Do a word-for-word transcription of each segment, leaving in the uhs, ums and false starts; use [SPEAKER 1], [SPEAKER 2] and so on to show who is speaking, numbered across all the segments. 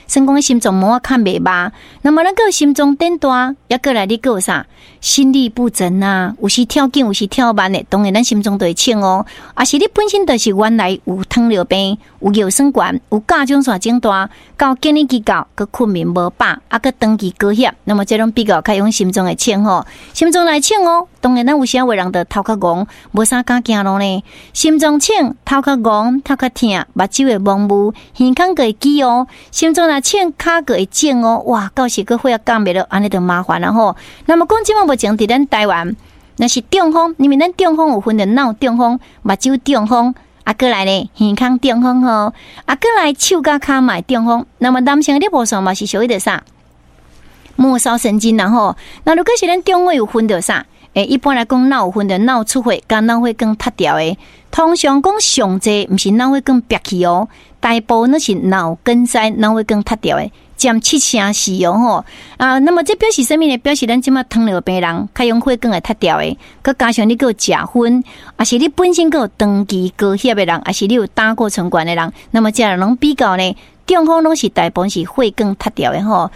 [SPEAKER 1] 算讲心脏膜看袂吧，那么咱个心脏变大，也过来你个啥？心律不整啊，有时跳紧，有时跳慢的，当然咱心脏就会请哦。啊，是你本身就是原来有糖尿病、有尿酸管、有甲状腺症大，到今年期到个困眠无饱，啊个长期高血，那么这种比较较用心脏的请吼，心脏来请哦。当然，咱有时有人的头壳戆，无啥敢行路呢。心脏请，头壳戆，头壳痛，目睭会蒙雾，耳孔个会记哦。心脏来请，骹个会肿哦。哇，到时个血压降袂了，安尼就麻烦了吼。那么讲即满目前伫咱台湾，那是中风，因为咱中风有分的脑中风、目睭中风，啊，过来呢耳孔中风吼，啊，过来手甲骹嘛中风。那么男性的部分嘛是属于的啥？末梢神经然后，那如果是咱中位有分的啥？诶，一般来讲，脑有分的脑出血，甲脑血管塌掉的。通常讲上济，毋是脑血管瘪去哦，大部分都是脑梗塞、脑血管塌掉的，占七成是哦吼。啊，那么这表示什么呢？表示咱即马糖尿病人，较用血管会塌掉的，佮加上你个有食薰，啊是你本身个有长期高血的人，啊是你有胆固醇高的人，那么这样拢比较呢，中风拢是大部分是血管塌掉的吼。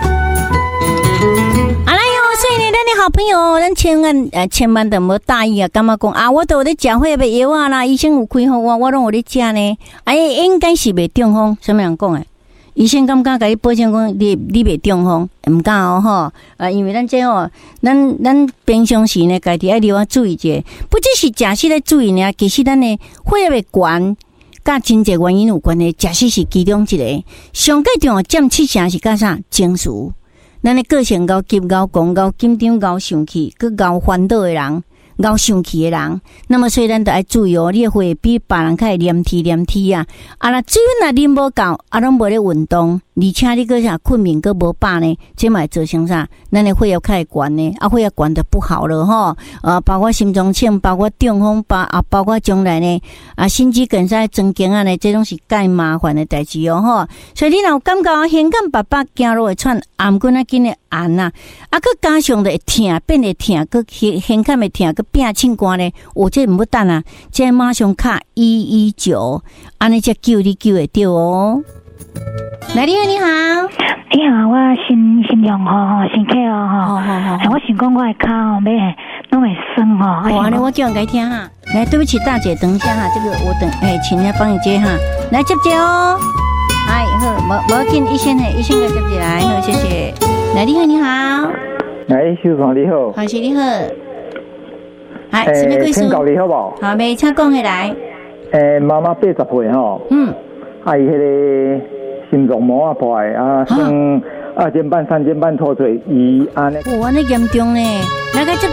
[SPEAKER 1] 所以呢，咱的好朋友，咱千万呃千万都无大意啊！感觉讲啊，我都有咧食血的药啊啦，医生有开互我，我拢有咧食呢。哎，应该是袂中风，什么人讲诶？医生敢敢甲你保证讲你你袂中风？毋敢哦吼！啊，因为咱这哦，咱咱平常时呢，家己爱留啊注意者，不只是食食咧注意呢，其实咱的血压的悬，甲真侪原因有关的，食食是其中一个。上界重占七成是甲啥？情绪。咱的个性高急、高讲、高紧张、高生气、佮高烦恼的人、高生气的人，那么所以咱都要注意哦，你会比别人较会黏体黏体啊！啊啦，水若啉无够，啊拢无咧运动，而且你个啥困眠个无饱呢，这嘛会造成啥？咱的血压较会悬呢，啊血压悬就不好了吼。呃，包括心脏病，包括中风，包啊包括将来呢啊心肌梗塞、曾经啊呢，这种是介麻烦的代志哦吼。所以你若有感觉现感爸爸走路会喘，颔棍啊紧的按啊，啊佮加上的会痛，变会痛，佮现现感会痛，佮变凊寒呢，我这毋要等啊，这马上卡一一九，安尼才救你救会到哦。来，你好，你好，
[SPEAKER 2] 你好，我心心脏吼身体哦吼，好好好，我想讲我的脚哦，咩拢会酸吼。
[SPEAKER 1] 哦，安尼我叫人家听哈。来，对不起大姐，等一下哈，这个我等，哎，请人家帮你接哈。来接接哦。哎，好，无无紧，一先嘿，一先个接接来，好，谢谢。来，你好，你好。
[SPEAKER 3] 来，秀芳你好。
[SPEAKER 1] 好，谢你好。哎，什么贵
[SPEAKER 3] 请教你好不好？
[SPEAKER 1] 好，没请讲起来。
[SPEAKER 3] 诶，妈妈八十岁吼。嗯。啊，伊迄个心脏膜啊破的啊，算二尖瓣、三尖瓣脱垂，伊安尼。
[SPEAKER 1] 哇，那严重呢，那个